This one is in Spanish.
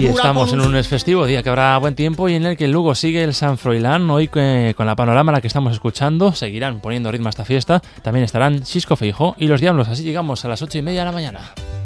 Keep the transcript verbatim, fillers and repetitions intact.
estamos en un lunes festivo, día que habrá buen tiempo y en el que luego sigue el San Froilán. Hoy eh, con la panorama la que estamos escuchando, seguirán poniendo ritmo a esta fiesta. También estarán Xisco Feijó y los Diablos. Así llegamos a las ocho y media de la mañana.